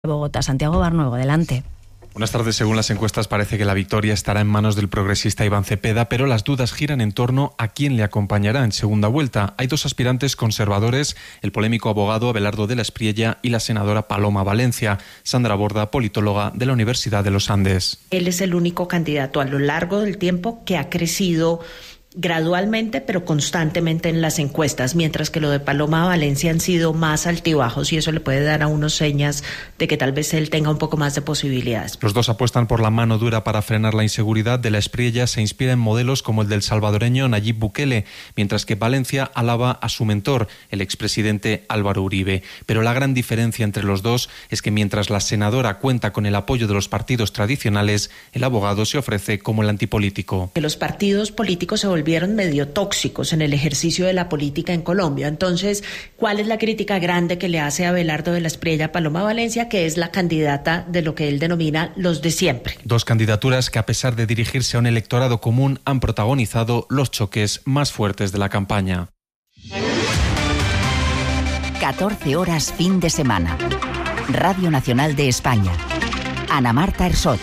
Bogotá. Santiago Barnuevo, adelante. Buenas tardes. Según las encuestas, parece que la victoria estará en manos del progresista Iván Cepeda, pero las dudas giran en torno a quién le acompañará en segunda vuelta. Hay dos aspirantes conservadores, el polémico abogado Abelardo de la Espriella y la senadora Paloma Valencia. Sandra Borda, politóloga de la Universidad de los Andes. Él es el único candidato a lo largo del tiempo que ha crecido gradualmente pero constantemente en las encuestas, mientras que lo de Paloma Valencia han sido más altibajos y eso le puede dar a uno señas de que tal vez él tenga un poco más de posibilidades. Los dos apuestan por la mano dura para frenar la inseguridad. De la Espriella se inspira en modelos como el del salvadoreño Nayib Bukele, mientras que Valencia alaba a su mentor, el expresidente Álvaro Uribe. Pero la gran diferencia entre los dos es que mientras la senadora cuenta con el apoyo de los partidos tradicionales, el abogado se ofrece como el antipolítico. Que los partidos políticos se volvieron medio tóxicos en el ejercicio de la política en Colombia. Entonces, ¿cuál es la crítica grande que le hace a Abelardo de la Espriella a Paloma Valencia, que es la candidata de lo que él denomina los de siempre? Dos candidaturas que, a pesar de dirigirse a un electorado común, han protagonizado los choques más fuertes de la campaña. 14 horas fin de semana. Radio Nacional de España. Ana Marta Ersoch.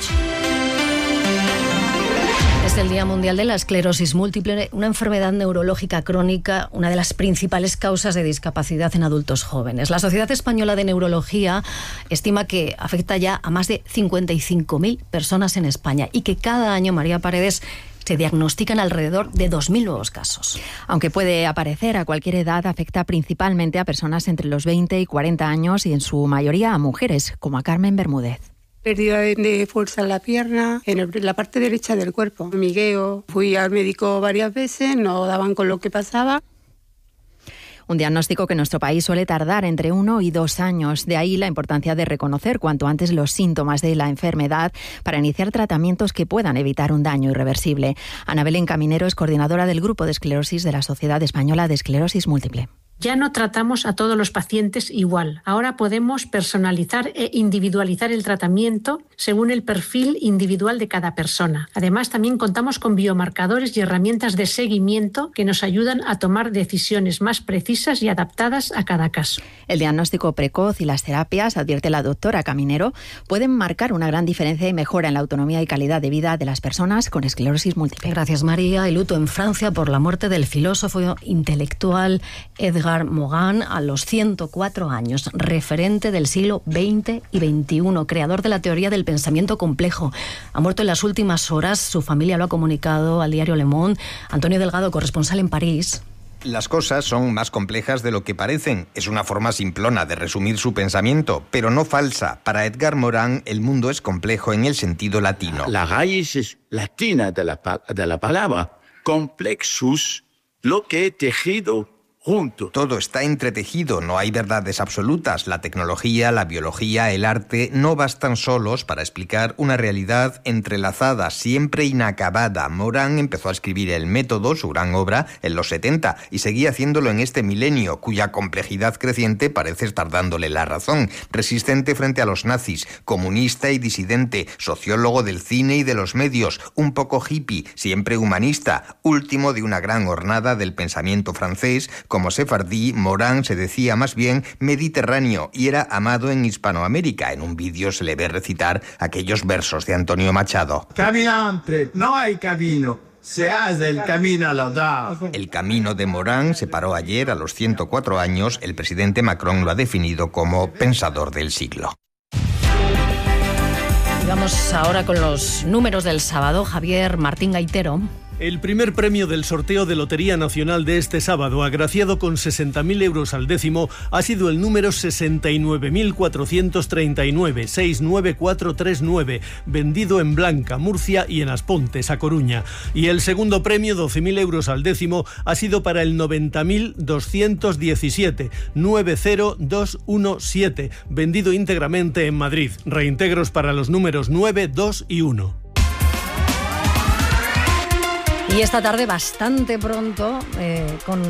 Es el Día Mundial de la Esclerosis Múltiple, una enfermedad neurológica crónica, una de las principales causas de discapacidad en adultos jóvenes. La Sociedad Española de Neurología estima que afecta ya a más de 55.000 personas en España y que cada año, María Paredes, se diagnostican alrededor de 2.000 nuevos casos. Aunque puede aparecer a cualquier edad, afecta principalmente a personas entre los 20 y 40 años y en su mayoría a mujeres, como a Carmen Bermúdez. Pérdida de fuerza en la pierna, en la parte derecha del cuerpo. Hormigueo. Fui al médico varias veces, no daban con lo que pasaba. Un diagnóstico que en nuestro país suele tardar entre 1 y 2 años. De ahí la importancia de reconocer cuanto antes los síntomas de la enfermedad para iniciar tratamientos que puedan evitar un daño irreversible. Ana Belén Caminero es coordinadora del Grupo de Esclerosis de la Sociedad Española de Esclerosis Múltiple. Ya no tratamos a todos los pacientes igual. Ahora podemos personalizar e individualizar el tratamiento según el perfil individual de cada persona. Además, también contamos con biomarcadores y herramientas de seguimiento que nos ayudan a tomar decisiones más precisas y adaptadas a cada caso. El diagnóstico precoz y las terapias, advierte la doctora Caminero, pueden marcar una gran diferencia y mejora en la autonomía y calidad de vida de las personas con esclerosis múltiple. Gracias, María. El luto en Francia por la muerte del filósofo intelectual Edgar Morin a los 104 años, referente del siglo XX y XXI, creador de la teoría del pensamiento complejo. Ha muerto en las últimas horas, su familia lo ha comunicado al diario Le Monde. Antonio Delgado, corresponsal en París. Las cosas son más complejas de lo que parecen. Es una forma simplona de resumir su pensamiento, pero no falsa. Para Edgar Morin, el mundo es complejo en el sentido latino. La raíz latina de la palabra complexus, lo que he tejido junto. Todo está entretejido, no hay verdades absolutas. La tecnología, la biología, el arte no bastan solos para explicar una realidad entrelazada, siempre inacabada. Morin empezó a escribir El Método, su gran obra, en los 70 y seguía haciéndolo en este milenio, cuya complejidad creciente parece estar dándole la razón. Resistente frente a los nazis, comunista y disidente, sociólogo del cine y de los medios, un poco hippie, siempre humanista, último de una gran hornada del pensamiento francés. Como sefardí, Morin se decía más bien mediterráneo y era amado en Hispanoamérica. En un vídeo se le ve recitar aquellos versos de Antonio Machado. Caminante, no hay camino. Se hace el camino al andar. El camino de Morin se paró ayer a los 104 años. El presidente Macron lo ha definido como pensador del siglo. Vamos ahora con los números del sábado. Javier Martín Gaitero. El primer premio del sorteo de Lotería Nacional de este sábado, agraciado con 60.000 euros al décimo, ha sido el número 69.439, 69439, vendido en Blanca, Murcia y en Aspontes, a Coruña. Y el segundo premio, 12.000 euros al décimo, ha sido para el 90.217, 90217, vendido íntegramente en Madrid. Reintegros para los números 9, 2 y 1. Y esta tarde, bastante pronto, con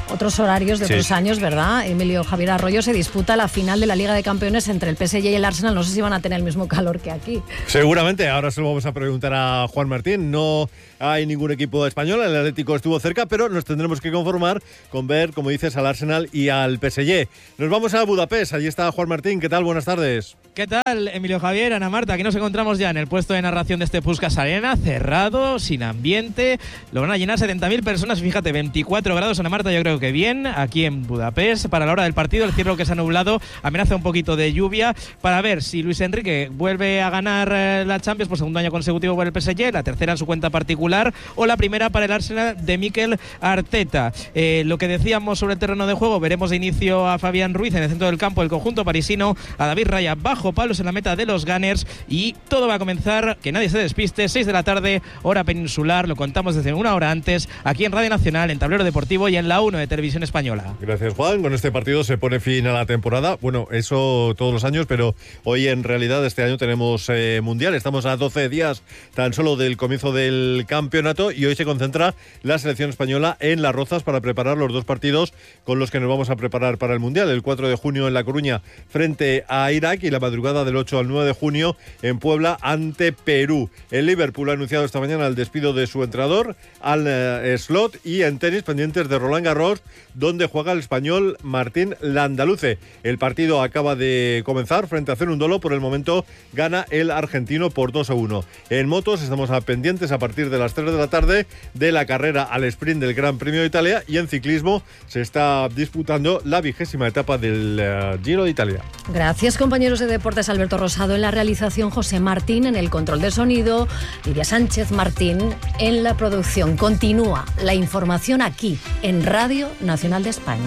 otros horarios de otros años, ¿verdad? Emilio Javier Arroyo, se disputa la final de la Liga de Campeones entre el PSG y el Arsenal. No sé si van a tener el mismo calor que aquí. Seguramente, ahora se lo vamos a preguntar a Juan Martín. No hay ningún equipo español, el Atlético estuvo cerca, pero nos tendremos que conformar con ver, como dices, al Arsenal y al PSG. Nos vamos a Budapest, allí está Juan Martín. ¿Qué tal? Buenas tardes. ¿Qué tal, Emilio Javier, Ana Marta? Aquí nos encontramos ya en el puesto de narración de este Puskás Arena, cerrado, sin ambiente. Lo van a llenar 70.000 personas, fíjate, 24 grados, Ana Marta, yo creo que bien, aquí en Budapest. Para la hora del partido, el cielo que se ha nublado amenaza un poquito de lluvia, para ver si Luis Enrique vuelve a ganar la Champions por segundo año consecutivo por el PSG, la tercera en su cuenta particular, o la primera para el Arsenal de Mikel Arteta. Lo que decíamos sobre el terreno de juego, veremos de inicio a Fabián Ruiz en el centro del campo, el conjunto parisino, a David Raya bajo palos en la meta de los Gunners, y todo va a comenzar, que nadie se despiste, 6 de la tarde, hora peninsular, lo contamos desde una hora antes, aquí en Radio Nacional, en Tablero Deportivo y en la 1 de Televisión Española. Gracias, Juan. Con este partido se pone fin a la temporada. Bueno, eso todos los años, pero hoy en realidad este año tenemos Mundial. Estamos a 12 días tan solo del comienzo del campeonato y hoy se concentra la selección española en Las Rozas para preparar los dos partidos con los que nos vamos a preparar para el Mundial. El 4 de junio en La Coruña frente a Irak y la madrugada del 8 al 9 de junio en Puebla ante Perú. El Liverpool ha anunciado esta mañana el despido de su entrenador, Al Slot, y en tenis pendientes de Roland Garros, donde juega el español Martín Landaluce. El partido acaba de comenzar frente a Cerundolo. Por el momento gana el argentino por 2-1. En motos estamos pendientes a partir de las 3 de la tarde de la carrera al sprint del Gran Premio de Italia, y en ciclismo se está disputando la 20ª etapa del Giro de Italia. Gracias, compañeros de deportes. Alberto Rosado en la realización, José Martín en el control de sonido, Lidia Sánchez Martín en la producción. Continúa la información aquí en Radio Nacional de España.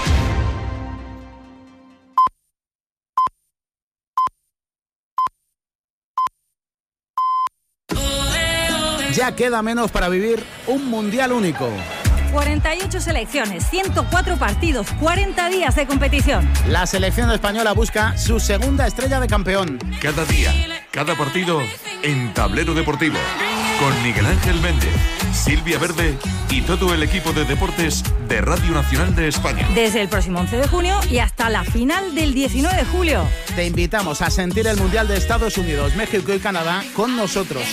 Ya queda menos para vivir un mundial único. 48 selecciones, 104 partidos, 40 días de competición. La selección española busca su segunda estrella de campeón. Cada día, cada partido en Tablero Deportivo. Con Miguel Ángel Méndez, Silvia Verde y todo el equipo de deportes de Radio Nacional de España. Desde el próximo 11 de junio y hasta la final del 19 de julio. Te invitamos a sentir el Mundial de Estados Unidos, México y Canadá con nosotros.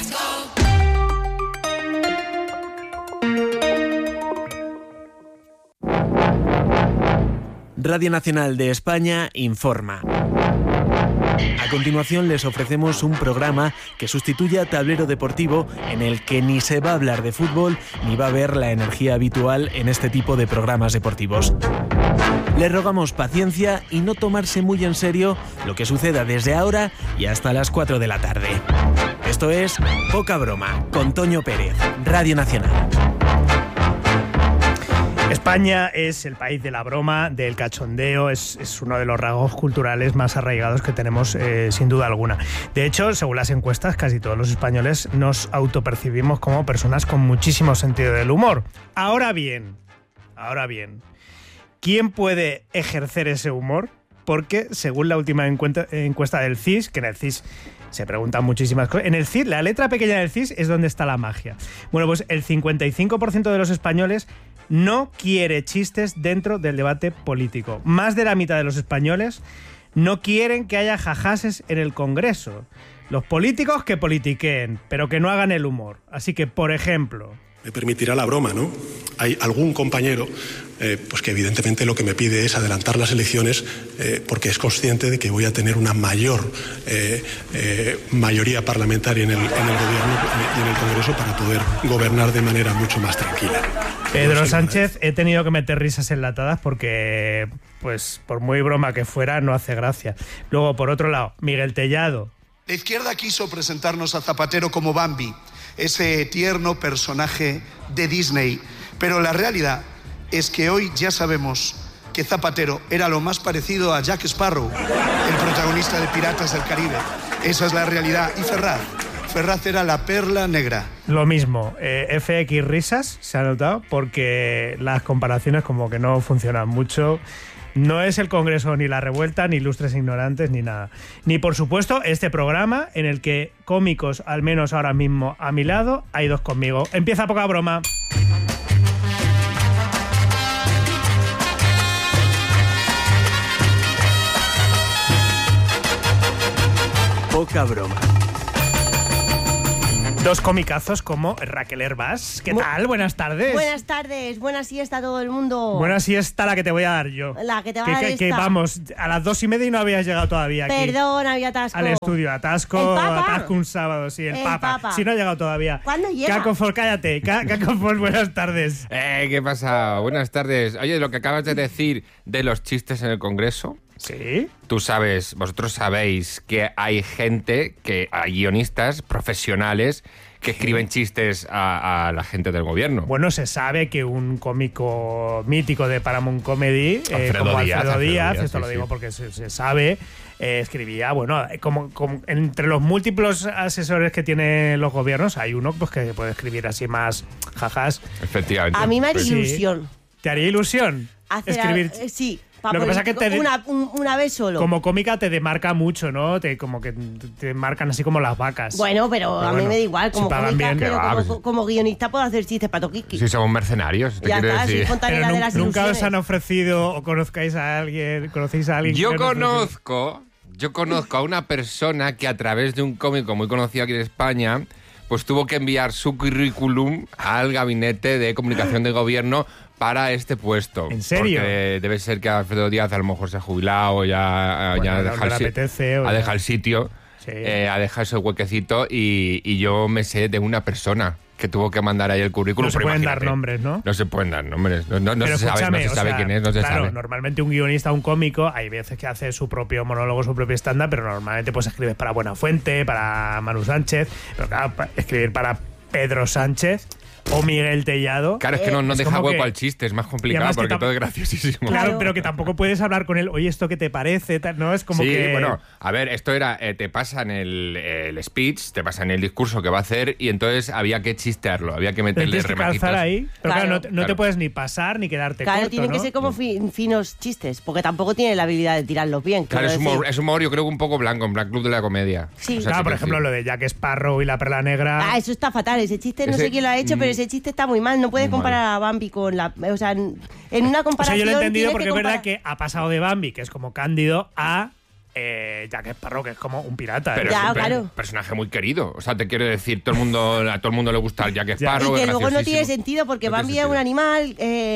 Radio Nacional de España informa. A continuación les ofrecemos un programa que sustituye a Tablero Deportivo, en el que ni se va a hablar de fútbol ni va a haber la energía habitual en este tipo de programas deportivos. Les rogamos paciencia y no tomarse muy en serio lo que suceda desde ahora y hasta las 4 de la tarde. Esto es Poca Broma, con Toño Pérez, Radio Nacional. España es el país de la broma, del cachondeo, es uno de los rasgos culturales más arraigados que tenemos, sin duda alguna. De hecho, según las encuestas, casi todos los españoles nos autopercibimos como personas con muchísimo sentido del humor. Ahora bien, ¿quién puede ejercer ese humor? Porque, según la última encuesta del CIS, que en el CIS se preguntan muchísimas cosas. En el CIS, la letra pequeña del CIS es donde está la magia. Bueno, pues el 55% de los españoles no quiere chistes dentro del debate político. Más de la mitad de los españoles no quieren que haya jajases en el Congreso. Los políticos que politiqueen, pero que no hagan el humor. Así que, por ejemplo... Me permitirá la broma, ¿no? Hay algún compañero pues que evidentemente lo que me pide es adelantar las elecciones porque es consciente de que voy a tener una mayor mayoría parlamentaria en el gobierno y en el Congreso para poder gobernar de manera mucho más tranquila. Pedro Sánchez, he tenido que meter risas enlatadas porque, pues, por muy broma que fuera, no hace gracia. Luego, por otro lado, Miguel Tellado. La izquierda quiso presentarnos a Zapatero como Bambi, ese tierno personaje de Disney. Pero la realidad es que hoy ya sabemos que Zapatero era lo más parecido a Jack Sparrow, el protagonista de Piratas del Caribe. Esa es la realidad. Y Ferraz era la perla negra. Lo mismo, FX risas, se ha notado, porque las comparaciones como que no funcionan mucho. No es el Congreso ni la revuelta, ni ilustres ignorantes, ni nada. Ni, por supuesto, este programa en el que cómicos, al menos ahora mismo a mi lado, hay dos conmigo. Empieza Poca Broma. poca broma. Dos comicazos como Raquel Hervás. ¿Qué tal? Buenas tardes. Buenas tardes, buena siesta a todo el mundo. Buena siesta la que te voy a dar yo. La que te va a dar esta. Que vamos, a las 2:30 y no habías llegado todavía aquí. Perdón, había atasco. Al estudio, atasco un sábado, sí, el Papa. Sí, no ha llegado todavía. ¿Cuándo llega? Cacofol, cállate. Cacofol, buenas tardes. ¿Qué pasa? Buenas tardes. Oye, lo que acabas de decir de los chistes en el Congreso. Sí. Vosotros sabéis que hay gente, hay guionistas profesionales que escriben chistes a la gente del gobierno. Bueno, se sabe que un cómico mítico de Paramount Comedy, como Alfredo Díaz, esto lo digo porque se sabe, escribía, bueno, como entre los múltiples asesores que tienen los gobiernos, hay uno pues que puede escribir así más jajas. Efectivamente. A mí me haría ilusión. ¿Te haría ilusión? Escribir. Sí. Lo que pasa es que una vez solo. Como cómica te demarca mucho, ¿no? Como que te marcan así como las vacas. Bueno, pero a mí me da igual. Como cómica, bien, pero como guionista puedo hacer chistes para Toquiqui. Si somos mercenarios, ya está, decir. soy fontanera de las ¿Nunca ilusiones. os han ofrecido o conocéis a alguien? Yo conozco a una persona que a través de un cómico muy conocido aquí en España, pues tuvo que enviar su currículum al gabinete de comunicación de gobierno para este puesto. ¿En serio? Porque debe ser que Alfredo Díaz a lo mejor se ha jubilado, ya ha dejado el sitio, sí. Ha dejado ese huequecito y yo me sé de una persona que tuvo que mandar ahí el currículum. No se pueden dar nombres, ¿no? No se pueden dar nombres. No se sabe quién es, no se sabe. Normalmente un guionista, un cómico, hay veces que hace su propio monólogo, su propio stand-up, pero normalmente pues escribes para Buenafuente, para Manu Sánchez, pero claro, escribir para Pedro Sánchez o Miguel Tellado. Claro, es que no deja hueco al chiste, es más complicado porque todo es graciosísimo. Claro, pero que tampoco puedes hablar con él, oye, ¿esto qué te parece? ¿No? Es como que... Sí, bueno, a ver, esto era, te pasan el speech, te pasan el discurso que va a hacer y entonces había que chistearlo, había que meterle rematitos. Calzar ahí, pero claro, no te puedes ni pasar ni quedarte corto, Claro, tienen que ser como finos chistes, porque tampoco tiene la habilidad de tirarlos bien. Claro, es humor, yo creo que un poco blanco, en plan club de la comedia. Sí. O sea, claro, por ejemplo, lo de Jack Sparrow y la perla negra... Eso está fatal, ese chiste no sé quién lo ha hecho, pero ese chiste está muy mal. No puedes comparar a Bambi con la... O sea, en una comparación... O sea, yo lo he entendido porque es verdad que ha pasado de Bambi, que es como Cándido, a Jack Sparrow, que es como un pirata. Pero ya, es un personaje muy querido. O sea, te quiero decir, a todo el mundo le gusta el Jack Sparrow. Y que luego no tiene sentido porque Bambi es un animal,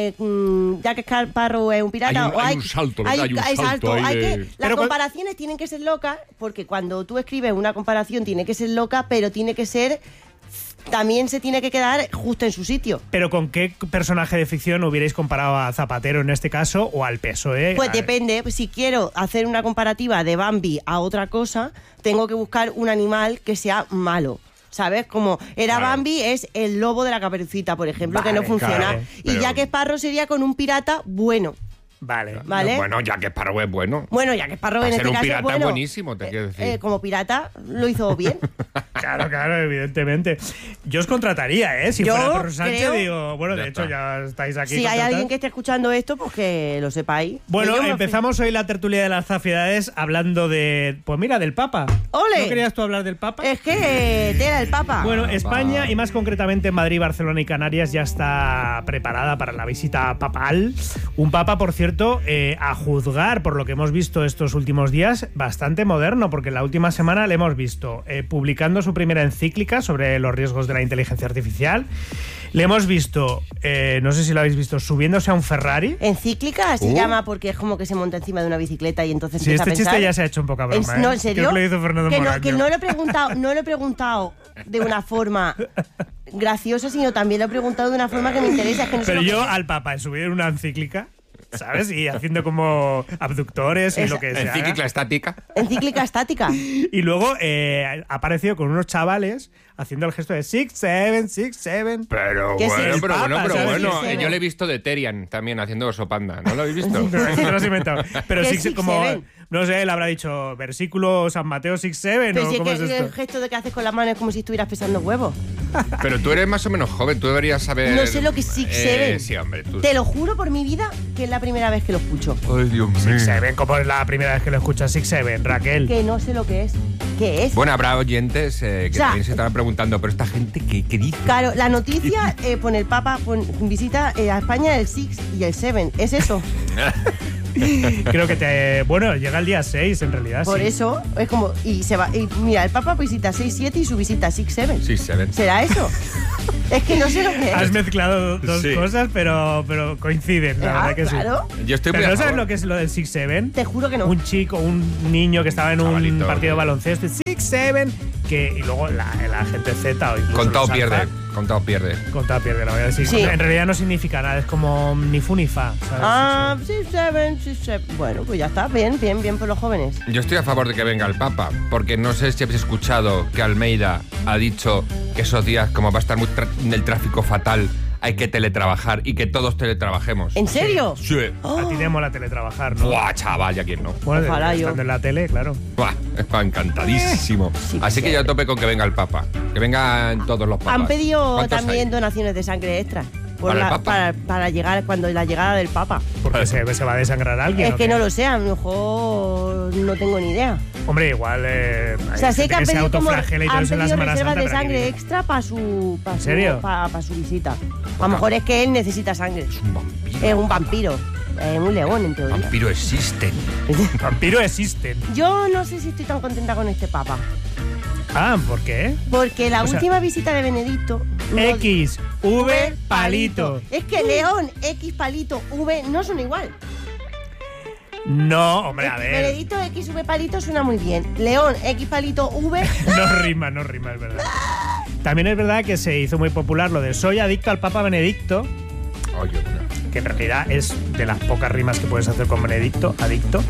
Jack Sparrow es un pirata. Hay un salto, ¿verdad? Hay un salto. Las comparaciones tienen que ser locas, porque cuando tú escribes una comparación tiene que ser loca, pero tiene que ser... También se tiene que quedar justo en su sitio. ¿Pero con qué personaje de ficción hubierais comparado a Zapatero en este caso o al PSOE? Pues depende. Si quiero hacer una comparativa de Bambi a otra cosa, tengo que buscar un animal que sea malo. ¿Sabes? Como era Bambi, es el lobo de la Caperucita, por ejemplo, que no funciona. Y Jack Sparrow sería con un pirata bueno. Vale. Bueno, Jack Sparrow es bueno. Bueno, Jack Sparrow en este caso es bueno. Un pirata buenísimo, te quiero decir. Como pirata lo hizo bien. Claro, evidentemente. Yo os contrataría, Si fuera Pedro Sánchez, digo... Bueno, de hecho, ya estáis aquí. Si hay alguien que esté escuchando esto, pues que lo sepáis. Bueno, empezamos hoy la tertulia de las zafiedades hablando de... Pues mira, del Papa. ¡Ole! ¿No querías tú hablar del Papa? Es que tela el Papa. Bueno, España, y más concretamente Madrid, Barcelona y Canarias, ya está preparada para la visita papal. Un Papa, por cierto, a juzgar por lo que hemos visto estos últimos días, bastante moderno, porque la última semana le hemos visto publicando su primera encíclica sobre los riesgos de la inteligencia artificial. Le hemos visto, no sé si lo habéis visto, subiéndose a un Ferrari. ¿Encíclica? Se llama porque es como que se monta encima de una bicicleta y entonces sí, empieza a pensar. Chiste ya se ha hecho un poco broma. No, ¿en serio? Creo que lo hizo Fernando Moraño. Que no lo he preguntado de una forma graciosa, sino también lo he preguntado de una forma que me interesa. Pero yo al Papa subir una encíclica, ¿sabes? Y haciendo como abductores y lo que sea. Encíclica estática. Encíclica estática. Y luego ha aparecido con unos chavales haciendo el gesto de 6-7. Pero bueno, yo lo he visto de Terian también haciendo oso panda. ¿No lo habéis visto? No lo has inventado. Pero como... No sé, él habrá dicho versículo San Mateo 6-7. Pero si es el gesto de que haces con las manos es como si estuvieras pesando huevos. Pero tú eres más o menos joven, tú deberías saber... No sé lo que es 6-7. Sí, hombre. Te lo juro por mi vida que es la primera vez que lo escucho. Ay, Dios mío. 6-7, ¿cómo es la primera vez que lo escuchas? 6-7, Raquel. Que no sé lo que es. ¿Qué es? Bueno, habrá oyentes que también se estarán preguntando, pero esta gente, ¿qué dice? Claro, la noticia pone el Papa visita a España el 6 y el 7. ¿Es eso? Creo que llega el día 6 en realidad. Por sí. eso, es como, y se va, y mira, el Papa visita 6-7 y su visita 6-7. 6-7. ¿Será eso? Es que no sé lo que es. Has mezclado dos cosas, pero coinciden, la verdad que claro. sí. Yo estoy ¿Pero muy no a sabes favor. lo que es lo del 6-7? Te juro que no. Un chico, un niño que estaba en un Chavalito, partido de que- baloncesto, 6-7, y luego la gente Z o incluso Contado los pierde. alfa, Contado pierde. Contado pierde, la voy a decir. Sí. En realidad no significa nada, es como ni fu ni fa, ¿sabes? Ah, 6-7. Bueno, pues ya está. Bien por los jóvenes. Yo estoy a favor de que venga el Papa, porque no sé si habéis escuchado que Almeida ha dicho que esos días, como va a estar el tráfico fatal, hay que teletrabajar y que todos teletrabajemos. ¿En serio? Sí. A ti te mola teletrabajar, ¿no? Buah, chaval, ya quién no. Bueno, Ojalá yo. estando en la tele, claro. Buah, encantadísimo. Así que yo a tope con que venga el Papa. Que vengan todos los papas. Han pedido ¿Cuántos también hay? donaciones de sangre extra. ¿Para el Papa? Para llegar, cuando la llegada del Papa. Porque se va a desangrar alguien. Es ¿o que qué? no lo sé, a lo mejor no tengo ni idea. Hombre, igual. O sea, sé que han se pedido, como, autoflagela y todo han eso en la pedido Semana reservas Santa, de pero aquí sangre viene. extra para su, ¿En serio? para su visita. A lo mejor es que él necesita sangre. Es un vampiro. Es un león, en teoría. Vampiro existen. Vampiro existen. Yo no sé si estoy tan contenta con este Papa. Ah, ¿por qué? Porque la O sea, última visita de Benedicto... X, V, palito. Es que León, X, palito, V no son igual. No, hombre, a ver. Benedicto, X, V, palito suena muy bien. León, X, palito, V... No rima, es verdad. También es verdad que se hizo muy popular lo de soy adicto al Papa Benedicto, Oye, que en realidad es de las pocas rimas que puedes hacer con Benedicto, adicto.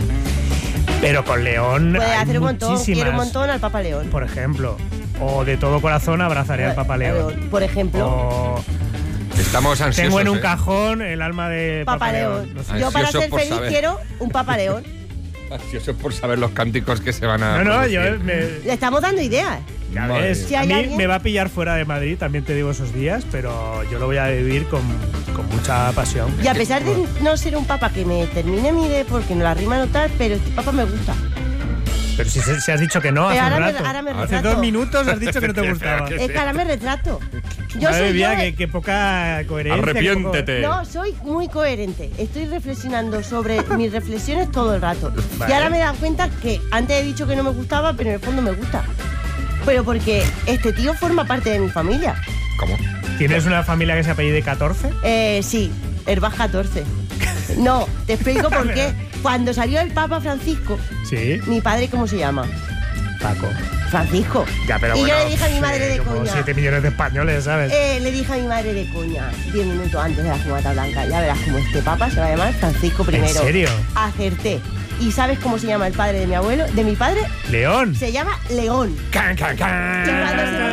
Pero con León Puede hay hacer un montón, muchísimas. quiero un montón al Papa León. Por ejemplo. O de todo corazón abrazaré al Papa León. Por ejemplo. O estamos ansiosos. tengo en un ¿eh? cajón el alma de Papa León. No sé. Yo para Ansioso ser por feliz saber. quiero un Papa León. Ansioso por saber los cánticos que se van a. No, yo producir. Le estamos dando ideas. Ya Madre ves, mía. Si a hay mí alguien- me va a pillar fuera de Madrid, también te digo esos días, pero yo lo voy a vivir con mucha pasión. Y a pesar de no ser un Papa que me termine mi idea porque no la rima no tal, pero este Papa me gusta. Pero si has dicho que no hace Pero un ahora me- rato. ahora me Hace retrato. 2 minutos has dicho que no te gustaba. Es que ahora me retrato. Yo Madre soy mía, yo. qué poca coherencia. Arrepiéntete. No, soy muy coherente. Estoy reflexionando sobre mis reflexiones todo el rato. Vale. Y ahora me he dado cuenta que antes he dicho que no me gustaba, pero en el fondo me gusta. Pero porque este tío forma parte de mi familia. ¿Cómo? ¿Tienes una familia que se apellide 14? Sí, Herbaz 14. No, te explico por qué. Cuando salió el Papa Francisco, Sí. mi padre, ¿cómo se llama? Paco. Francisco. Ya, pero y bueno, yo le dije a mi madre de como coña. 7 millones de españoles, ¿sabes? Le dije a mi madre de coña, 10 minutos antes de la fumata blanca, ya verás cómo este papa se va a llamar Francisco I. ¿En serio? Acerté. ¿Y sabes cómo se llama el padre de mi abuelo? De mi padre, León. se llama León. Can, can, can. Y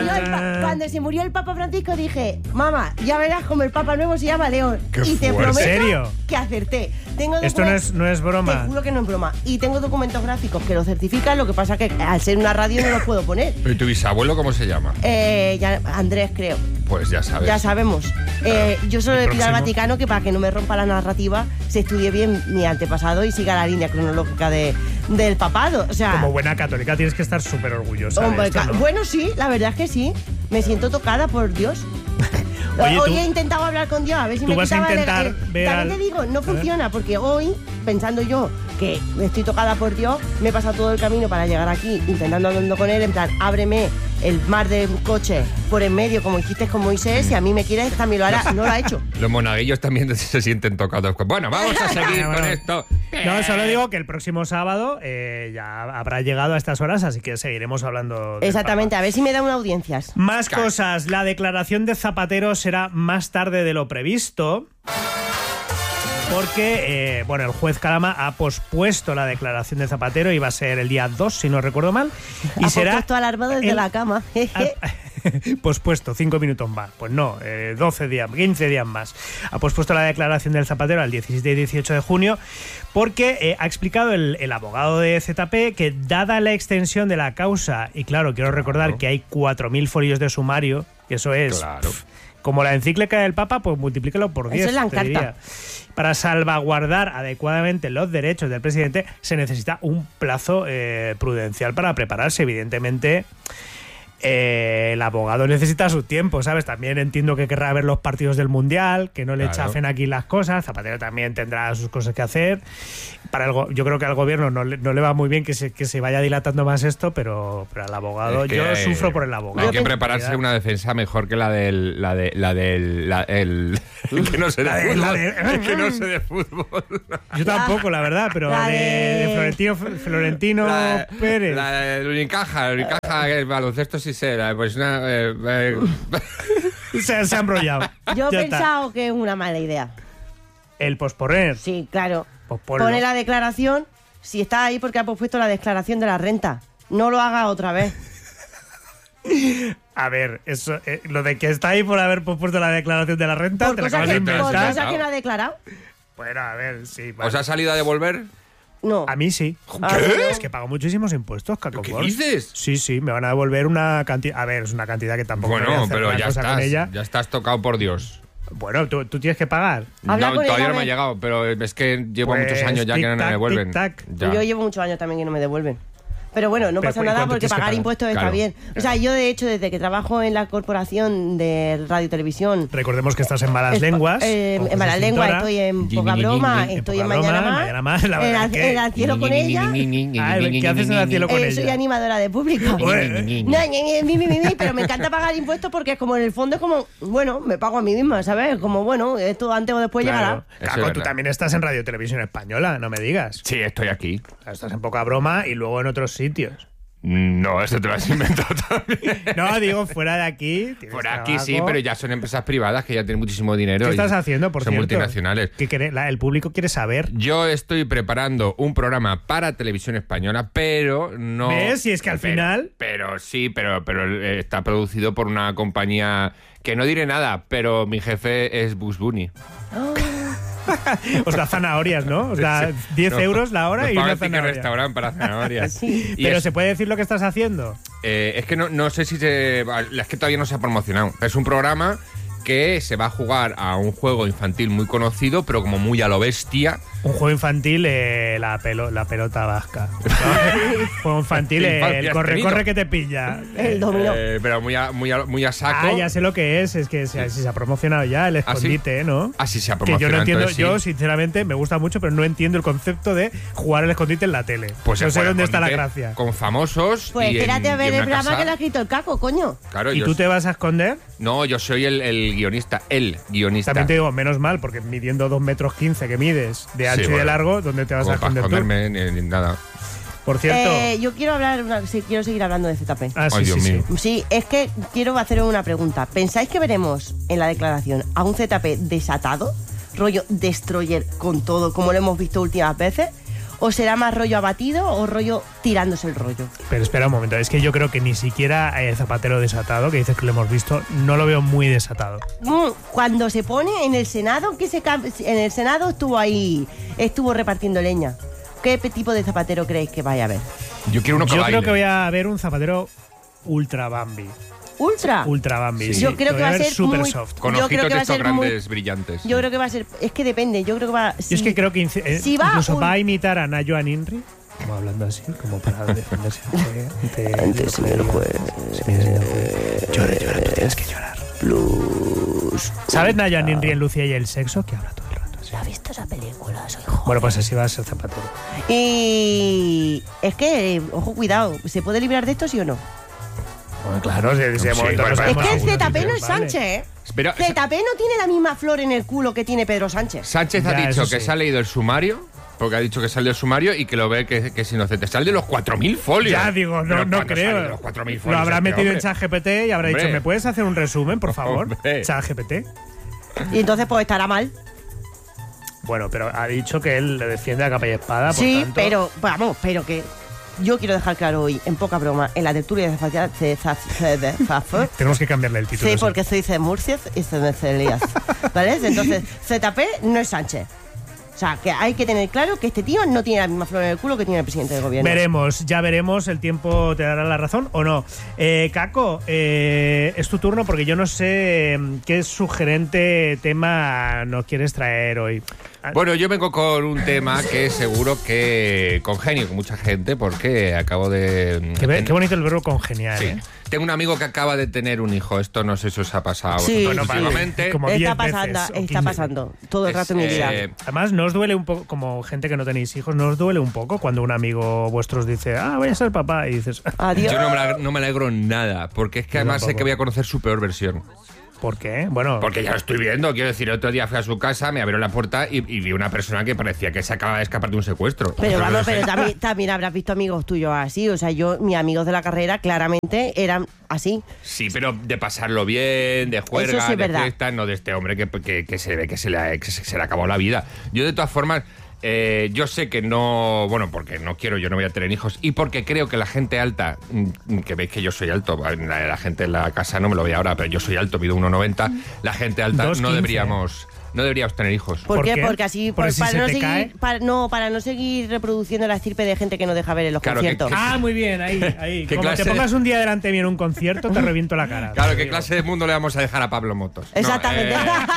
cuando se murió el Papa Francisco dije, mamá, ya verás como el Papa nuevo se llama León. Qué y te fuerte. prometo ¿En serio? que acerté. Tengo Esto no es broma. Te juro que no es broma. Y tengo documentos gráficos que lo certifican, lo que pasa que al ser una radio no los puedo poner. ¿Pero tu bisabuelo cómo se llama? Ya, Andrés, creo. Pues ya sabes. Ya sabemos. Yo solo le pido al próximo. Vaticano que para que no me rompa la narrativa se estudie bien mi antepasado y siga la línea cronológica del papado. O sea, Como buena católica tienes que estar súper orgullosa. hombre, de esto, ¿no? bueno, sí, la verdad es que sí. Me siento tocada por Dios. Oye, Hoy tú- he intentado hablar con Dios, a ver si tú me vas a quitaba intentar ver También al- te digo, no A ver. funciona, porque hoy, pensando yo que estoy tocada por Dios, me he pasado todo el camino para llegar aquí, intentando hablando con él, en plan, ábreme el mar de coche por en medio, como hiciste con Moisés, si a mí me quieres, también lo hará. No lo ha hecho. Los monaguillos también se sienten tocados. Bueno, vamos a seguir Bueno. con esto. No, solo digo que el próximo sábado ya habrá llegado a estas horas, así que seguiremos hablando del Exactamente, a ver si me da una audiencias. Más cosas. La declaración de Zapatero será más tarde de lo previsto. Porque, el juez Calama ha pospuesto la declaración de Zapatero, iba a ser el día 2, si no recuerdo mal. Y será puesto alarma desde el- la cama. pospuesto, 5 minutos más. Pues no, 12 días, 15 días más. Ha pospuesto la declaración del Zapatero al 17 y 18 de junio porque ha explicado el abogado de ZP que dada la extensión de la causa, y claro, quiero recordar que hay 4.000 folios de sumario, que eso es... Claro. Como la encíclica del Papa, pues multiplícalo por 10. Eso es la te Encarta. diría. Para salvaguardar adecuadamente los derechos del presidente se necesita un plazo prudencial para prepararse. Evidentemente, el abogado necesita su tiempo, ¿sabes? También entiendo que querrá ver los partidos del Mundial, que no le chafen aquí las cosas. Zapatero también tendrá sus cosas que hacer. Yo creo que al gobierno no le va muy bien que se vaya dilatando más esto, pero al abogado, es que, yo sufro por el abogado. Hay que prepararse una defensa mejor que la del que no sé de fútbol. Es que no sé de fútbol. Yo tampoco, la verdad, pero de Florentino Pérez. La del Unicaja, el baloncesto sí sé, pues una... se ha embrollado. Yo he pensado que es una mala idea. ¿El posponer? Sí, claro. Posponlo. Pone la declaración, si está ahí porque ha pospuesto la declaración de la renta. No lo haga otra vez. A ver, eso, lo de que está ahí por haber pospuesto la declaración de la renta, ¿Por te la acabas de inventar. ¿Por cosa que no ha declarado? Bueno, a ver, sí. Vale. ¿Os ha salido a devolver? No. A mí sí. ¿Qué? Es que pago muchísimos impuestos, Caco. ¿Qué dices? Sí, me van a devolver una cantidad. A ver, es una cantidad que tampoco voy a Bueno, hacer pero gran cosa con ella. ya estás tocado por Dios. Bueno, ¿tú tienes que pagar? No, todavía no me ha llegado, pero es que llevo muchos años ya que no me devuelven. Yo llevo muchos años también que no me devuelven. Pero bueno, no pasa nada porque pagar impuestos está bien. O sea, yo de hecho, desde que trabajo en la Corporación de Radio y Televisión... Recordemos que estás en Malas Lenguas. En Malas Lenguas, estoy en Poca Broma, estoy en Mañana Más. En Al Cielo con ella. ¿Qué haces en Al Cielo con ella? Soy animadora de público. Pero me encanta pagar impuestos porque es como en el fondo es como, bueno, me pago a mí misma, ¿sabes? Como, bueno, esto antes o después llegará. Caco, tú también estás en Radio y Televisión Española, no me digas. Sí, estoy aquí. Estás en Poca Broma y luego en otros sitios. No, eso te lo has inventado también. No, digo, fuera de aquí. Fuera de aquí sí, pero ya son empresas privadas que ya tienen muchísimo dinero. ¿Qué estás haciendo, por cierto? Son multinacionales. El público quiere saber. Yo estoy preparando un programa para Televisión Española, pero no... ¿Ves? Si es que al final... Pero está producido por una compañía que no diré nada, pero mi jefe es Bugs Bunny. Os da zanahorias, ¿no? Os da 10 euros la hora y una zanahoria. Restaurante para zanahorias. Sí. Pero ¿se puede decir lo que estás haciendo? Es que no sé si es que todavía no se ha promocionado. Es un programa que se va a jugar a un juego infantil muy conocido, pero como muy a lo bestia. Un juego infantil, la pelota vasca. Juego infantil, el corre que te pilla. El dominó. Pero muy a saco. Ah, ya sé lo que es que se ha promocionado ya el escondite, ¿no? Así se ha promocionado. Que yo no entiendo, entonces, yo sinceramente me gusta mucho, pero no entiendo el concepto de jugar el escondite en la tele. Pues no sé dónde está la gracia. Con famosos. Pues espérate a ver el programa que le ha escrito el Caco, coño. Claro, ¿Y tú te vas a esconder? No, yo soy el guionista. El guionista. También te digo, menos mal, porque midiendo 2,15 metros que mides de ancho y de largo, ¿dónde te vas a esconder tú? Ni nada. Por cierto... yo quiero quiero seguir hablando de ZP. Ay, Dios mío. Sí, es que quiero hacer una pregunta. ¿Pensáis que veremos en la declaración a un ZP desatado? Rollo destroyer con todo, como lo hemos visto últimas veces. ¿O será más rollo abatido o rollo tirándose el rollo? Pero espera un momento, es que yo creo que ni siquiera Zapatero desatado, que dices que lo hemos visto, no lo veo muy desatado. Cuando se pone en el Senado, en el Senado estuvo repartiendo leña. ¿Qué tipo de Zapatero creéis que vaya a haber? Yo quiero Yo creo que voy a ver un Zapatero ultra Bambi. Ultra Bambi. Sí. Yo creo que va a ser super muy soft. Con ojitos de estos grandes brillantes. Yo creo que va a ser... Es que depende, yo creo que va... Yo es que creo que incluso va a imitar a Nayoan Inri, como hablando así, como para defenderse Antes señor juez. Llora, tú tienes que llorar. Blues. ¿Sabes Nayoan Inri en Lucía y el sexo? Que habla todo el rato así. ¿No has visto esa película? Soy joven. Bueno, pues así va a ser Zapatero. Y... es que, ojo, cuidado, ¿se puede librar de esto, sí o no? Bueno, claro, ese momento es que el ZP no es Sánchez, ¿eh? Pero, ZP no tiene la misma flor en el culo que tiene Pedro Sánchez. Sánchez ha dicho que se ha leído el sumario, porque ha dicho que sale el sumario y que lo ve que es inocente. Sale de los 4.000 folios. Ya digo, no creo. Los 4.000 folios, lo habrá metido en ChatGPT y habrá dicho, Hombre. ¿me puedes hacer un resumen, por favor? ChatGPT. Y entonces pues estará mal. Bueno, pero ha dicho que él le defiende a capa y espada, por sí, tanto... pero, vamos, pero que... Yo quiero dejar claro hoy, en Poca Broma, en la tertulia de Tenemos que cambiarle el título. Sí, porque soy de Murcia y se me celías. ¿Vale? Entonces, ZP no es Sánchez. sea, que hay que tener claro que este tío no tiene la misma flor en el culo que tiene el presidente del gobierno. Ya veremos, el tiempo te dará la razón o no. Caco, es tu turno porque yo no sé qué sugerente tema nos quieres traer hoy. Bueno, yo vengo con un tema que seguro que congenio con mucha gente porque acabo de... Qué bonito el verbo congeniar, sí. Tengo un amigo que acaba de tener un hijo. Esto no sé si os ha pasado. Sí, últimamente. Está pasando todo el rato en mi vida. Además, ¿no os duele un poco, como gente que no tenéis hijos, no os duele un poco cuando un amigo vuestro os dice, voy a ser papá, y dices... Adiós. Yo no me alegro nada, porque es que además sé que voy a conocer su peor versión. ¿Por qué? Bueno, porque ya lo estoy viendo. Quiero decir, el otro día fui a su casa, me abrió la puerta y vi una persona que parecía que se acaba de escapar de un secuestro. Pero vamos, también habrás visto amigos tuyos así. O sea, mis amigos de la carrera claramente eran así. Sí, pero de pasarlo bien, de juerga, sí, de verdad. fiesta, no de este hombre que se ve que se le acabó la vida. Yo, de todas formas... yo sé que no, bueno, porque no voy a tener hijos y porque creo que la gente alta, que veis que yo soy alto, la gente en la casa no me lo ve ahora, pero yo soy alto, mido 1,90, la gente alta 2,15. no deberíamos tener hijos. ¿Por qué? Porque así, Porque si para no seguir reproduciendo la estirpe de gente que no deja ver en los conciertos. Muy bien, ahí. ¿Qué Como clase? te pongas un día delante de mí en un concierto, te reviento la cara. Claro, ¿qué clase de mundo le vamos a dejar a Pablo Motos? Exactamente.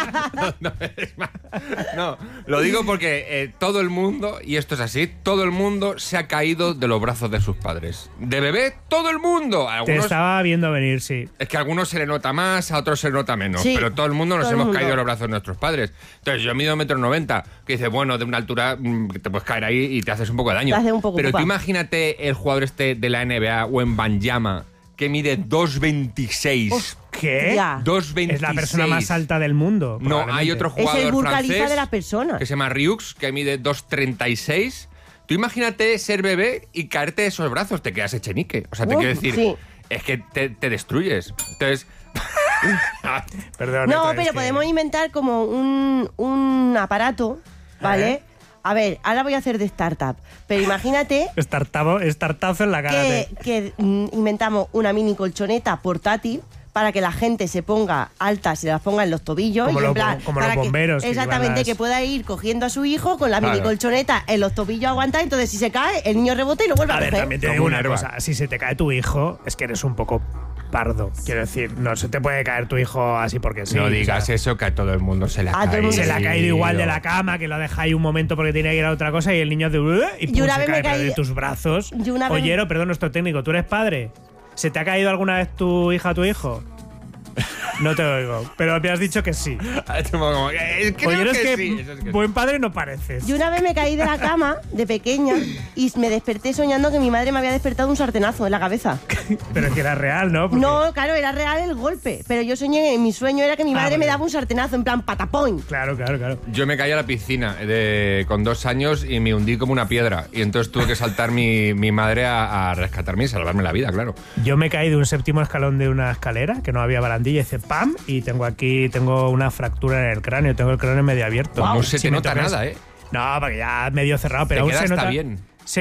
No, lo digo porque todo el mundo, y esto es así, todo el mundo se ha caído de los brazos de sus padres. De bebé, todo el mundo. Te estaba viendo venir, sí. Es que a algunos se le nota más, a otros se le nota menos. Sí, pero todo el mundo nos todo el hemos mundo. caído de los brazos de nuestros padres. Entonces, yo mido 1,90 m, que dice, bueno, de una altura que te puedes caer ahí y te haces un poco de daño. Te hace un poco pero pupa. tú imagínate el jugador este de la NBA, Wembanyama, que mide 2,26. ¿Qué? Ya. 2,26. Es la persona más alta del mundo. No, hay otro Es jugador el Burj Khalifa francés de las personas. que se llama Riux, que mide 2,36. Tú imagínate ser bebé y caerte de esos brazos, te quedas echenique. O sea, te quiero decir, sí. es que te destruyes. Entonces... Perdón. No, pero podemos inventar como un aparato, ¿vale? A ver, ahora voy a hacer de startup, pero imagínate Startazo en la cara. que inventamos una mini colchoneta portátil para que la gente se ponga alta, se las ponga en los tobillos. Como y en los plan, como para los bomberos. Que, exactamente, que pueda ir cogiendo a su hijo con la Claro. mini colchoneta en los tobillos aguantar, entonces si se cae, el niño rebota y lo vuelve a A ver, coger. también te Como digo una una herba. cosa. Si se te cae tu hijo, es que eres un poco pardo. Quiero decir, no se te puede caer tu hijo así porque sí. no o digas sea, eso, que a todo el mundo se le ha A todo el caído. mundo se le ha caído igual de la cama, que lo deja ahí un momento porque tiene que ir a otra cosa y el niño de... Y pum, Yo una se vez me cae pero caí- de tus brazos. Yo una vez- Oyero, perdón, nuestro técnico, ¿tú eres padre? ¿Se te ha caído alguna vez tu hija o tu hijo? No te oigo, pero me has dicho que sí. Creo Oye, es que sí, eso es que sí. buen padre no pareces. Yo una vez me caí de la cama de pequeña y me desperté soñando que mi madre me había despertado un sartenazo en la cabeza. Pero es que era real, ¿no? Porque- No, claro, era real el golpe, pero yo soñé, mi sueño era que mi madre me vale. daba un sartenazo en plan patapón. Claro. Yo me caí a la piscina con 2 años y me hundí como una piedra. Y entonces tuve que saltar mi madre a rescatarme y salvarme la vida, claro. Yo me caí de un 7º escalón de una escalera, que no había barandilla, y hice ¡pam! Y tengo una fractura en el cráneo, tengo el cráneo medio abierto. No se Si te me nota tocas- nada, ¿eh? No, porque ya medio cerrado, pero Te aún queda se hasta nota bien.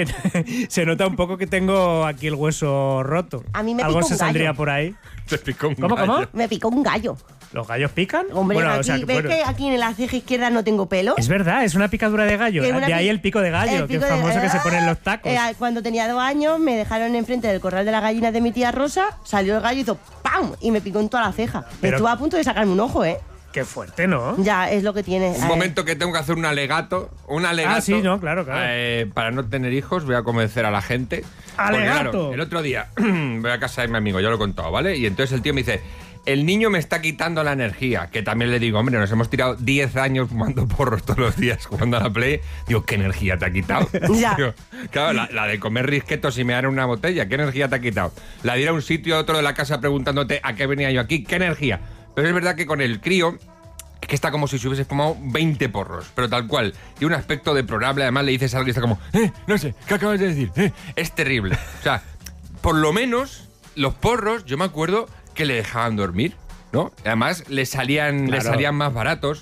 Se nota un poco que tengo aquí el hueso roto. A mí me Algo picó se un saldría gallo. por ahí. Te picó un ¿Cómo? gallo. Me picó un gallo. ¿Los gallos pican? Hombre, Bueno, aquí, o sea, que, ¿ves bueno, que aquí en la ceja izquierda no tengo pelo? es verdad, es una picadura de gallo. Que una De ahí pi- el pico de gallo, el que es pico de- famoso que se pone en los tacos. Cuando tenía 2 años me dejaron enfrente del corral de las gallinas de mi tía Rosa, salió el gallo y hizo ¡pam! Y me picó en toda la ceja. Pero- Estuve a punto de sacarme un ojo, ¿eh? Qué fuerte, ¿no? Ya, es lo que tiene. Un momento que tengo que hacer un alegato. sí, no, claro. Para no tener hijos, voy a convencer a la gente. Porque, ¡Alegato! claro, el otro día voy a casa de mi amigo, yo lo he contado, ¿vale? Y entonces el tío me dice, el niño me está quitando la energía. Que también le digo, hombre, nos hemos tirado 10 años fumando porros todos los días jugando a la Play. Digo, ¿qué energía te ha quitado? Ya. Digo, claro, la de comer risquetos y mear en una botella, ¿qué energía te ha quitado? La de ir a un sitio a otro de la casa preguntándote a qué venía yo aquí, ¿qué energía? Pero es verdad que con el crío... Es que está como si se hubiese fumado 20 porros, pero tal cual. Y un aspecto deplorable, además le dices algo y está como, no sé, ¿qué acabas de decir? Es terrible. O sea, por lo menos los porros, yo me acuerdo que le dejaban dormir, ¿no? Además, le salían más baratos.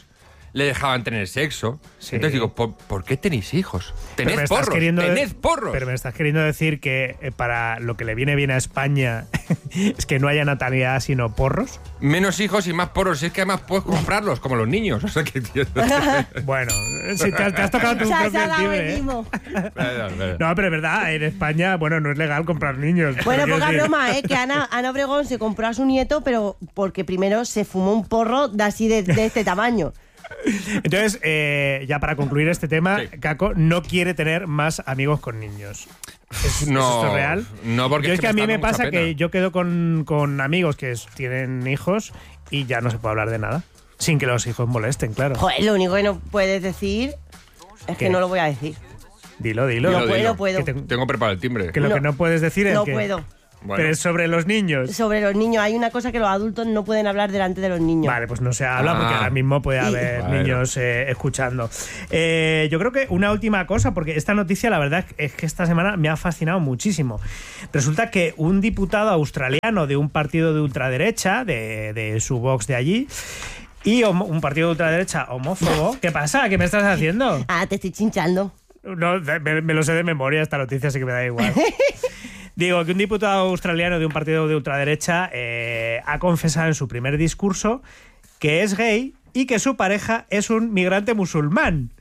le dejaban tener sexo. Sí. Entonces digo, ¿por qué tenéis hijos? Pero Tened porros. Pero me estás queriendo decir que para lo que le viene bien a España es que no haya natalidad sino porros. Menos hijos y más porros. Es que además puedes comprarlos, como los niños. O sea que, bueno, si te has tocado tu propio timbre, ¿eh? No, pero es verdad, en España, bueno, no es legal comprar niños. Bueno, poca broma, que Ana Obregón se compró a su nieto, pero porque primero se fumó un porro de así de este tamaño. Entonces, ya para concluir este tema, Kako no quiere tener más amigos con niños. ¿Es esto real? No, porque yo es que a mí me pasa pena. que yo quedo con amigos que tienen hijos y ya no se puede hablar de nada. Sin que los hijos molesten, claro. Joder, lo único que no puedes decir es ¿Qué? que no lo voy a decir. Dilo. No puedo. Tengo preparado el timbre. Que lo que no puedes decir es No que... puedo. Bueno. Pero es sobre los niños. Sobre los niños. Hay una cosa que los adultos no pueden hablar delante de los niños. Vale, pues no se habla porque ahora mismo puede haber niños escuchando. Yo creo que una última cosa, porque esta noticia la verdad es que esta semana me ha fascinado muchísimo. Resulta que un diputado australiano de un partido de ultraderecha, de su Vox de allí, y un partido de ultraderecha homófobo... ¿Qué pasa? ¿Qué me estás haciendo? Te estoy chinchando. No, me lo sé de memoria esta noticia, así que me da igual. Digo que un diputado australiano de un partido de ultraderecha ha confesado en su primer discurso que es gay y que su pareja es un migrante musulmán.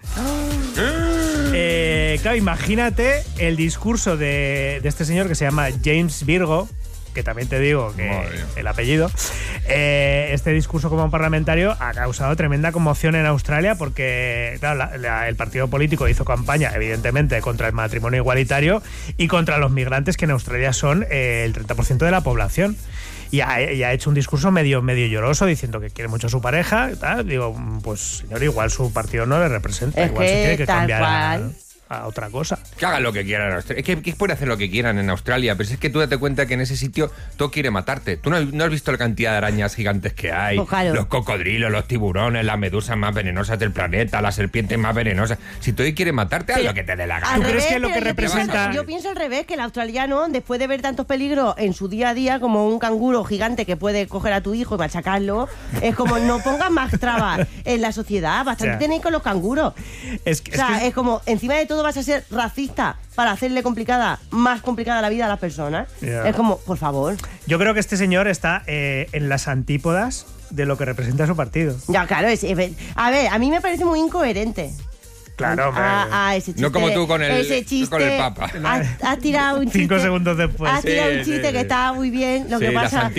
Claro, imagínate el discurso de este señor que se llama James Virgo, que también te digo que el apellido, este discurso como parlamentario ha causado tremenda conmoción en Australia porque claro, el partido político hizo campaña evidentemente contra el matrimonio igualitario y contra los migrantes, que en Australia son el 30% de la población. Y ha hecho un discurso medio lloroso diciendo que quiere mucho a su pareja. Tal. Digo, pues señor, igual su partido no le representa, igual se tiene que cambiar a otra cosa. Que hagan lo que quieran en Australia. Es que pueden hacer lo que quieran en Australia, pero es que tú date cuenta que en ese sitio todo quiere matarte. Tú no has visto la cantidad de arañas gigantes que hay, pues claro. Los cocodrilos, los tiburones, las medusas más venenosas del planeta, las serpientes más venenosas. Si todo quiere matarte, haz lo que te dé la gana. ¿Tú crees que lo que representa...? Yo pienso al revés, que el australiano, después de ver tantos peligros en su día a día, como un canguro gigante que puede coger a tu hijo y machacarlo, es como no pongas más trabas en la sociedad. Bastante tenéis con los canguros. Es como, encima de todo vas a ser racista para hacerle más complicada la vida a las personas. Es como, por favor. Yo creo que este señor está en las antípodas de lo que representa su partido. Ya, claro. A ver, a mí me parece muy incoherente. Claro, hombre. Ese chiste, no como tú con el Papa. Has tirado un chiste. 5 segundos después. Has tirado un chiste que estaba muy bien. Lo que pasa.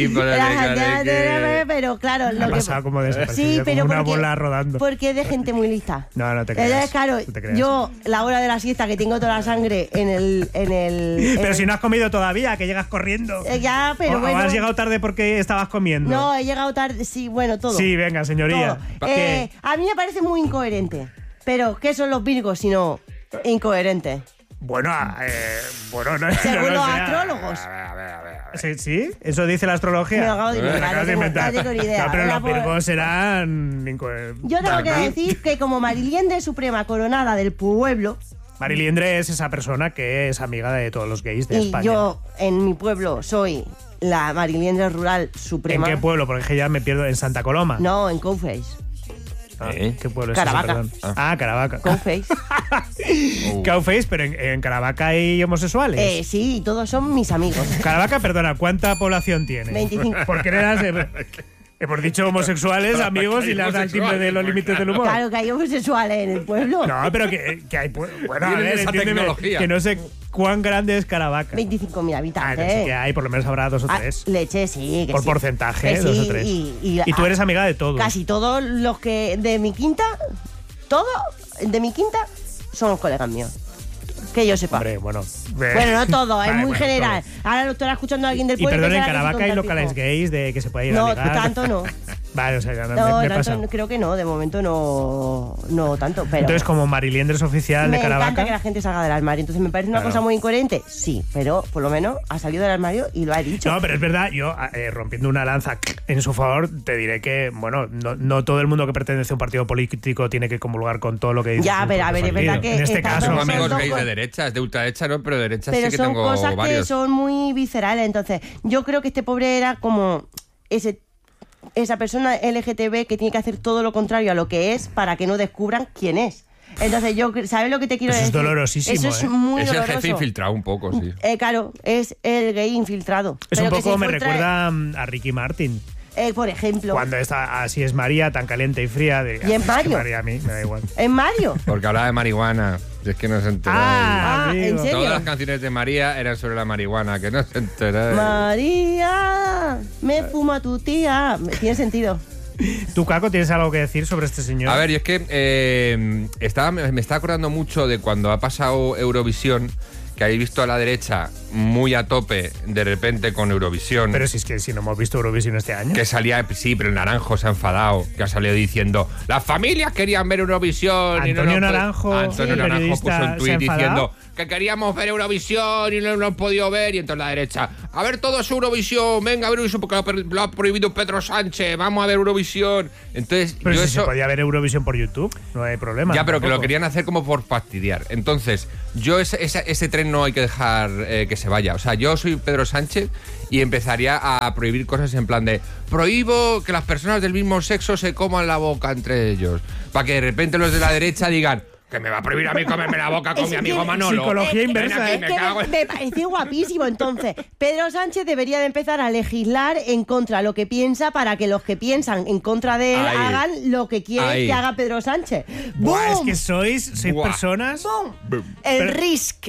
Pero claro. Ha pasado como desapercibido, pero como una bola rodando. Porque es de gente muy lista. No te creas. Claro, yo, la hora de la siesta, que tengo toda la sangre en el. Pero si no has comido todavía, que llegas corriendo. Ya, pero bueno. ¿O has llegado tarde porque estabas comiendo? No, he llegado tarde. Sí, bueno, todo. Sí, venga, señoría. A mí me parece muy incoherente. Pero, ¿qué son los virgos sino incoherentes? Bueno, según los astrólogos. ¿Sí? ¿Eso dice la astrología? Me lo acabo de inventar. No tengo ni idea. No, pero los virgos serán incoherentes. Yo tengo que decir que como Mariliendre Suprema Coronada del pueblo... Mariliendre es esa persona que es amiga de todos los gays de España. Y yo, en mi pueblo, soy la Mariliendre Rural Suprema. ¿En qué pueblo? Porque es que ya me pierdo. ¿En Santa Coloma? No, en Cowface. ¿Qué pueblo es Caravaca. ese? Caravaca. Cowface. Cowface, pero en Caravaca hay homosexuales. Sí, todos son mis amigos. Caravaca, perdona, ¿cuánta población tiene? 25. ¿Por qué hemos dicho homosexuales, amigos, y le has dado el timbre de los límites del humor? Claro que hay homosexuales en el pueblo. No, pero que hay... Bueno, a ver, entiéndeme, que no sé cuán grande es Caravaca. 25.000 habitantes. Sí que hay, por lo menos habrá 2 o 3. Leche, sí. Por porcentaje, 2 o 3. Y tú eres amiga de todos. Casi todos los que de mi quinta, son colegas míos. Que yo sepa. Hombre, bueno, no todo, es muy general. Todo. Ahora lo estará escuchando alguien del pueblo. Y perdón, en Caravaca hay locales gays de que se puede ir a ligar. No, tanto no. Vale, o sea, ya no, me tanto, pasa. creo que no, de momento no tanto. Pero entonces, como Mariliendre es oficial de Caravaca. Me encanta que la gente salga del armario. Entonces, ¿me parece una cosa muy incoherente? Sí, pero por lo menos ha salido del armario y lo ha dicho. No, pero es verdad, yo rompiendo una lanza en su favor, te diré que, bueno, no todo el mundo que pertenece a un partido político tiene que comulgar con todo lo que dice. Ya, pero a ver, es verdad que en este caso, tengo amigos gays de derechas, de ultraderecha no, pero de derecha sí que tengo varios. Pero son cosas que son muy viscerales. Entonces, yo creo que este pobre era como ese esa persona LGTB que tiene que hacer todo lo contrario a lo que es para que no descubran quién es. Entonces, ¿sabes lo que te quiero decir? Eso es dolorosísimo. Eso es muy doloroso. Es el jefe infiltrado un poco, sí. Claro, es el gay infiltrado. Es un poco, me recuerda a Ricky Martin. Por ejemplo. Cuando está así es María, tan caliente y fría. ¿Y en Mario? María a mí me da igual. ¿En Mario? Porque hablaba de marihuana. Es que no se enteró. ¿en serio? Todas las canciones de María eran sobre la marihuana, que no se enteró. María, me fuma tu tía. Tiene sentido. ¿Tú, Caco, tienes algo que decir sobre este señor? A ver, y es que me estaba acordando mucho de cuando ha pasado Eurovisión, que habéis visto a la derecha muy a tope de repente con Eurovisión. Pero si es que si no hemos visto Eurovisión este año. Que salía, sí, pero el Naranjo se ha enfadado, que ha salido diciendo las familias querían ver Eurovisión. Antonio Naranjo puso un tuit diciendo que queríamos ver Eurovisión y no lo han podido ver. Y entonces la derecha, a ver todos Eurovisión, venga a ver Eurovisión porque lo ha prohibido Pedro Sánchez, vamos a ver Eurovisión. Entonces, pero si se podía ver Eurovisión por YouTube, no hay problema. Ya, pero tampoco. Que lo querían hacer como por fastidiar. Entonces, yo ese tren no hay que dejar que se vaya. O sea, yo soy Pedro Sánchez y empezaría a prohibir cosas en plan de prohíbo que las personas del mismo sexo se coman la boca entre ellos. Para que de repente los de la derecha digan que me va a prohibir a mí comerme la boca con mi amigo Manolo. Psicología inversa. Me parece guapísimo. Entonces, Pedro Sánchez debería de empezar a legislar en contra de lo que piensa para que los que piensan en contra de él hagan lo que quiere que haga Pedro Sánchez. Buah, es que sois personas... ¡Bum! El RISC.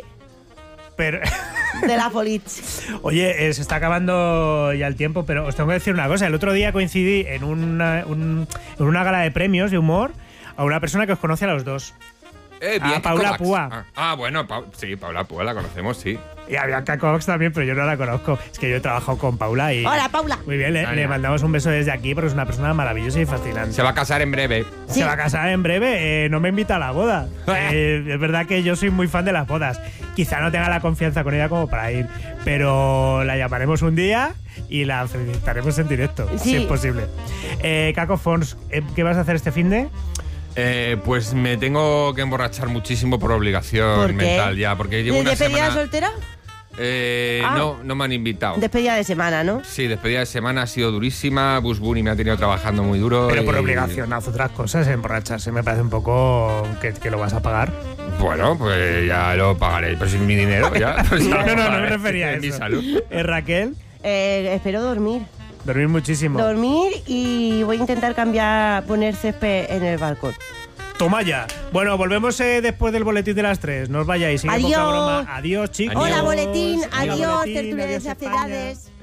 De la política. Oye, se está acabando ya el tiempo, pero os tengo que decir una cosa. El otro día coincidí en una gala de premios de humor a una persona que os conoce a los dos. Bien, Paula Púa. Bueno, sí, Paula Púa la conocemos, sí. Y a Bianca Cox también, pero yo no la conozco. Es que yo he trabajado con Paula y... ¡Hola, Paula! Muy bien, le mandamos un beso desde aquí, porque es una persona maravillosa y fascinante. Se va a casar en breve. ¿Sí? Se va a casar en breve, no me invita a la boda. Es verdad que yo soy muy fan de las bodas. Quizá no tenga la confianza con ella como para ir, pero la llamaremos un día y la felicitaremos en directo, si es posible. Caco Fons, ¿qué vas a hacer este finde? Pues me tengo que emborrachar muchísimo por obligación mental ya, porque llevo una semana... ¿Despedida soltera? No me han invitado. Despedida de semana, ¿no? Sí, despedida de semana ha sido durísima. Bush Bunny me ha tenido trabajando muy duro. Pero por obligación, haz otras cosas, emborracharse me parece un poco que lo vas a pagar. Bueno, pues ya lo pagaré, pero sin mi dinero ya. Pues no me refería a eso. Mi salud. Raquel. Espero dormir. Dormir muchísimo. Dormir y voy a intentar poner césped en el balcón. Toma ya. Bueno, volvemos después del boletín de las 3. No os vayáis. Sigue poca broma. Adiós, chicos. Hola, boletín. Adiós, tertulia de saciedades.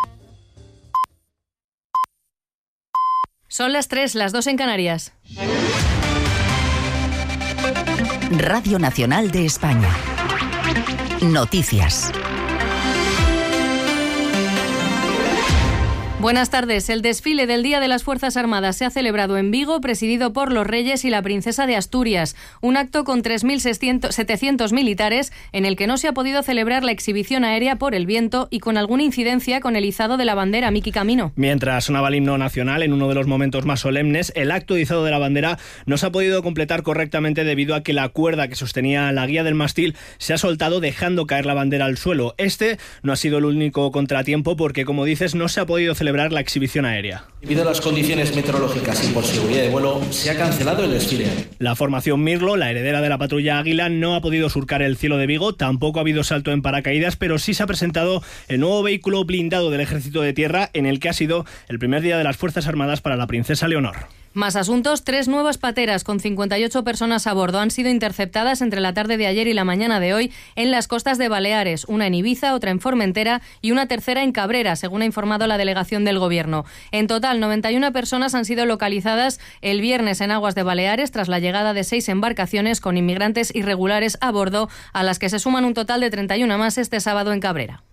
Son las 3, las 2 en Canarias. Radio Nacional de España. Noticias. Buenas tardes. El desfile del Día de las Fuerzas Armadas se ha celebrado en Vigo, presidido por los Reyes y la Princesa de Asturias. Un acto con 3.700 militares en el que no se ha podido celebrar la exhibición aérea por el viento y con alguna incidencia con el izado de la bandera Miki Camino. Mientras sonaba el himno nacional en uno de los momentos más solemnes, el acto de izado de la bandera no se ha podido completar correctamente debido a que la cuerda que sostenía la guía del mástil se ha soltado dejando caer la bandera al suelo. Este no ha sido el único contratiempo porque, como dices, no se ha podido celebrar la exhibición aérea. Debido a las condiciones meteorológicas y por seguridad de vuelo, se ha cancelado el desfile. La formación Mirlo, la heredera de la patrulla Águila, no ha podido surcar el cielo de Vigo, tampoco ha habido salto en paracaídas, pero sí se ha presentado el nuevo vehículo blindado del Ejército de Tierra, en el que ha sido el primer día de las Fuerzas Armadas para la princesa Leonor. Más asuntos. 3 nuevas pateras con 58 personas a bordo han sido interceptadas entre la tarde de ayer y la mañana de hoy en las costas de Baleares, una en Ibiza, otra en Formentera y una tercera en Cabrera, según ha informado la delegación del Gobierno. En total, 91 personas han sido localizadas el viernes en aguas de Baleares tras la llegada de 6 embarcaciones con inmigrantes irregulares a bordo, a las que se suman un total de 31 más este sábado en Cabrera.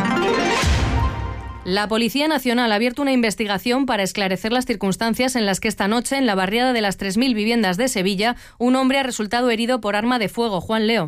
La Policía Nacional ha abierto una investigación para esclarecer las circunstancias en las que esta noche, en la barriada de las 3.000 viviendas de Sevilla, un hombre ha resultado herido por arma de fuego. Juan Leo.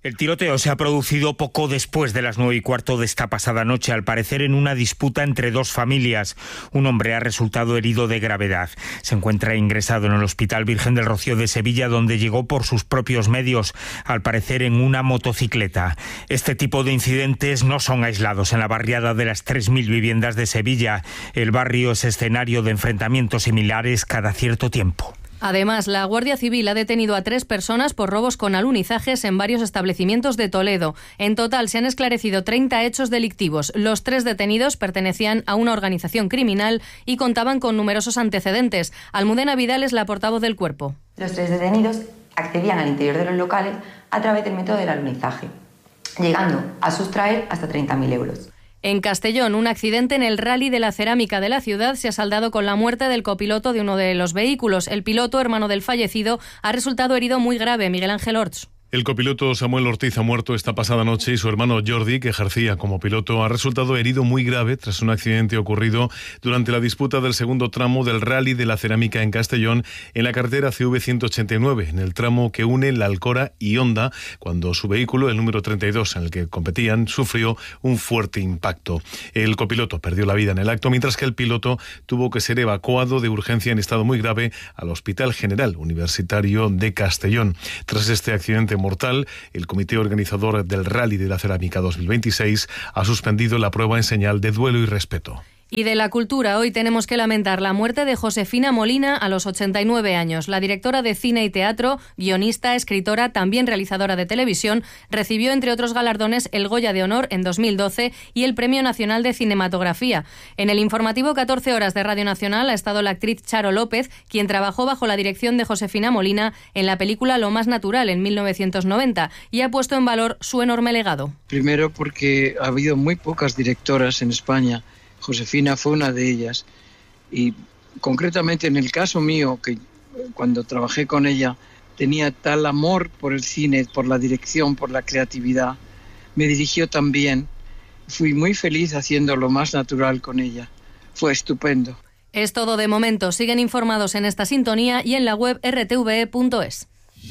El tiroteo se ha producido poco después de las 9:15 de esta pasada noche, al parecer en una disputa entre dos familias. Un hombre ha resultado herido de gravedad. Se encuentra ingresado en el Hospital Virgen del Rocío de Sevilla, donde llegó por sus propios medios, al parecer en una motocicleta. Este tipo de incidentes no son aislados en la barriada de las 3.000 viviendas de Sevilla. El barrio es escenario de enfrentamientos similares cada cierto tiempo. Además, la Guardia Civil ha detenido a 3 personas por robos con alunizajes en varios establecimientos de Toledo. En total se han esclarecido 30 hechos delictivos. Los 3 detenidos pertenecían a una organización criminal y contaban con numerosos antecedentes. Almudena Vidal es la portavoz del cuerpo. Los 3 detenidos accedían al interior de los locales a través del método del alunizaje, llegando a sustraer hasta 30.000 euros. En Castellón, un accidente en el Rally de la Cerámica de la ciudad se ha saldado con la muerte del copiloto de uno de los vehículos. El piloto, hermano del fallecido, ha resultado herido muy grave. Miguel Ángel Orts. El copiloto Samuel Ortiz ha muerto esta pasada noche y su hermano Jordi, que ejercía como piloto, ha resultado herido muy grave tras un accidente ocurrido durante la disputa del segundo tramo del Rally de la Cerámica en Castellón en la carretera CV189, en el tramo que une La Alcora y Honda, cuando su vehículo, el número 32 en el que competían, sufrió un fuerte impacto. El copiloto perdió la vida en el acto, mientras que el piloto tuvo que ser evacuado de urgencia en estado muy grave al Hospital General Universitario de Castellón. Tras este accidente mortal, el comité organizador del Rally de la Cerámica 2026 ha suspendido la prueba en señal de duelo y respeto. Y de la cultura, hoy tenemos que lamentar la muerte de Josefina Molina a los 89 años. La directora de cine y teatro, guionista, escritora, también realizadora de televisión, recibió, entre otros galardones, el Goya de Honor en 2012 y el Premio Nacional de Cinematografía. En el informativo 14 horas de Radio Nacional ha estado la actriz Charo López, quien trabajó bajo la dirección de Josefina Molina en la película Lo más natural, en 1990, y ha puesto en valor su enorme legado. Primero porque ha habido muy pocas directoras en España. Josefina fue una de ellas, y concretamente en el caso mío, que cuando trabajé con ella tenía tal amor por el cine, por la dirección, por la creatividad, me dirigió tan bien. Fui muy feliz haciendo Lo más natural con ella. Fue estupendo. Es todo de momento. Siguen informados en esta sintonía y en la web rtve.es.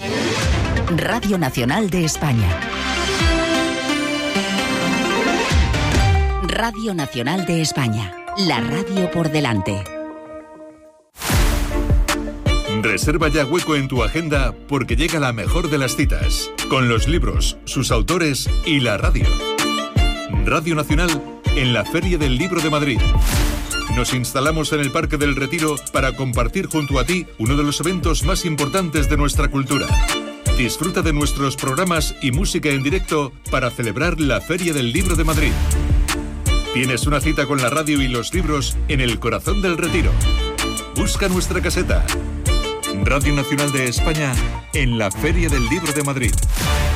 Radio Nacional de España. Radio Nacional de España, la radio por delante. Reserva ya hueco en tu agenda porque llega la mejor de las citas, con los libros, sus autores y la radio. Radio Nacional en la Feria del Libro de Madrid. Nos instalamos en el Parque del Retiro para compartir junto a ti uno de los eventos más importantes de nuestra cultura. Disfruta de nuestros programas y música en directo para celebrar la Feria del Libro de Madrid. Tienes una cita con la radio y los libros en el corazón del Retiro. Busca nuestra caseta. Radio Nacional de España en la Feria del Libro de Madrid.